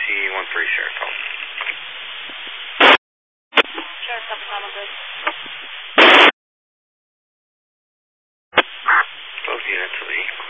13, Sheriff call. Sheriff, Papa good. Both units, Lee.